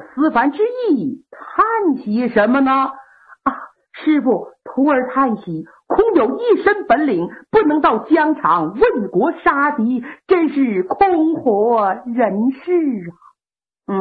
思凡之意，叹息什么呢？师傅，徒儿叹息，空有一身本领，不能到疆场为国杀敌，真是空活人世啊。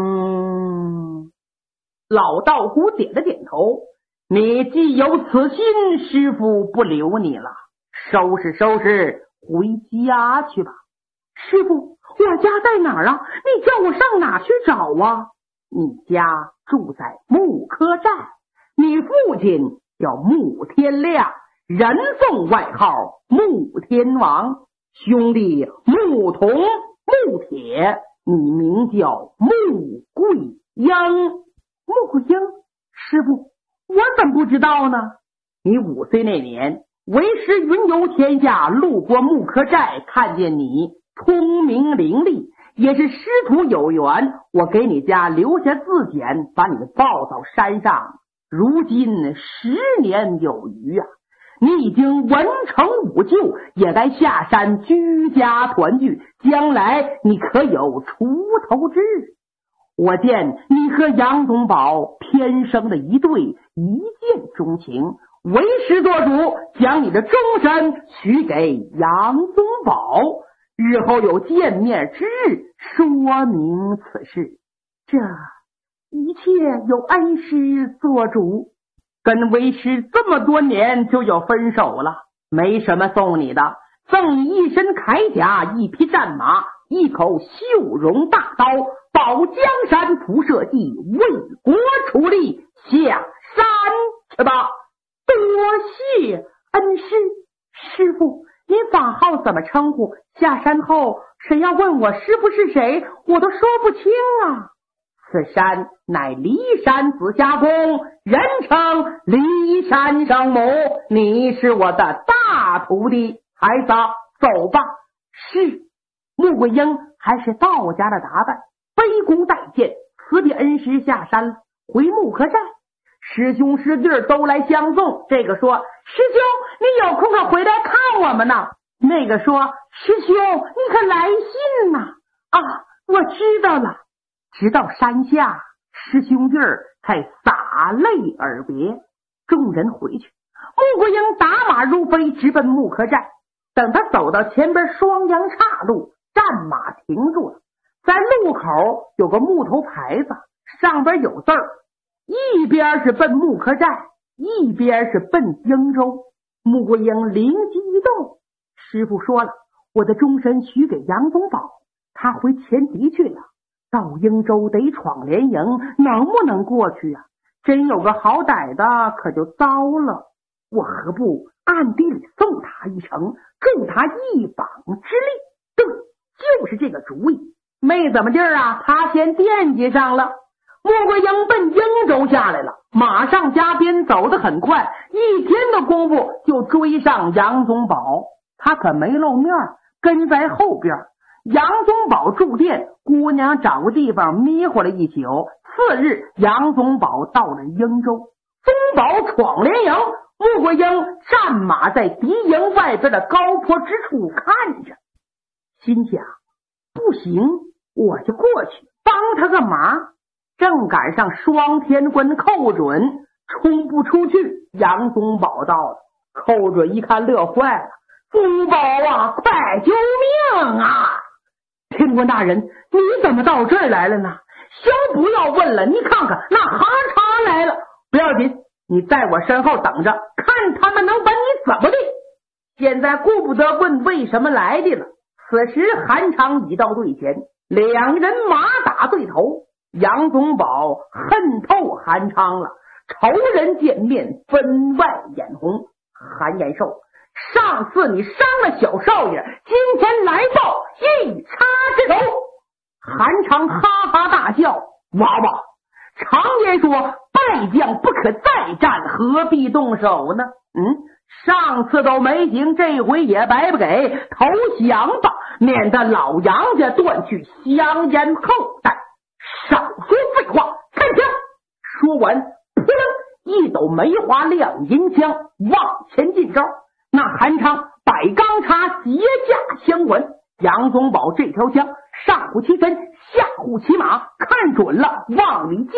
老道姑点了点头，你既有此心，师傅不留你了，收拾收拾，回家去吧。师傅，我家在哪儿啊？你叫我上哪去找啊？你家住在木柯寨，你父亲叫穆天亮，人送外号穆天王，兄弟穆同、穆铁，你名叫穆桂英。穆桂英，师傅，我怎么不知道呢？你5岁那年，为师云游天下，路过木柯寨，看见你聪明伶俐，也是师徒有缘，我给你家留下字简，把你抱到山上。如今10年有余啊，你已经文成武就，也该下山居家团聚，将来你可有出头之日。我见你和杨宗保天生的一对，一见钟情，为师做主，将你的终身许给杨宗保，日后有见面之日，说明此事。这一切有恩师做主，跟为师这么多年就要分手了，没什么送你的，赠你一身铠甲，一匹战马，一口绣绒大刀，保江山铺社稷，为国出力，下山去吧。多谢恩师。师傅，您法号怎么称呼？下山后谁要问我师傅是谁，我都说不清啊。此山乃骊山紫霞宫，人称骊山圣母，你是我的大徒弟，孩子走吧。是。穆桂英还是道家的打扮，卑躬待见，辞别恩师下山了，回木柯寨。师兄师弟都来相送，这个说，师兄你有空可回来看我们呢。那个说，师兄你可来信呢。我知道了。直到山下，师兄弟才洒泪而别。众人回去，穆桂英打马如飞，直奔木柯寨。等他走到前边双阳岔路，战马停住了，在路口有个木头牌子，上边有字儿，一边是奔木柯寨，一边是奔英州。穆桂英灵机一动，师傅说了，我的终身许给杨宗保，他回前敌去了，到英州得闯联营，能不能过去啊？真有个好歹的，可就糟了。我何不暗地里送他一程，助他一膀之力？对，就是这个主意。没怎么地啊，他先惦记上了。穆桂英奔英州下来了，马上加鞭，走得很快，一天的功夫就追上杨宗保。他可没露面，跟在后边。杨宗保住店，姑娘找个地方迷糊了一宿。次日，杨宗保到了英州，宗保闯联营，穆桂英战马在敌营外边的高坡之处看着，心想不行，我就过去帮他个忙。正赶上双天棍寇准冲不出去，杨宗保到了。寇准一看乐坏了，宗保啊，快救命啊！天官大人，你怎么到这儿来了呢？先不要问了，你看看那哈查来了。不要紧，你在我身后等着，看他们能把你怎么的。现在顾不得问为什么来的了。此时韩昌已到队前，两人马打对头。杨宗保恨透韩昌了，仇人见面分外眼红。韩延寿，上次你伤了小少爷，今天来报一插之仇。韩昌哈哈大笑，娃娃，常言说败将不可再战，何必动手呢？上次都没行，这回也白不给，投降吧，免得老杨家断去香烟后代。少说废话，开枪！说完，扑棱一抖梅花亮银枪，往前进招。那韩昌摆钢叉，结架相吻。杨宗保这条枪上护其身，下护其马，看准了往里进。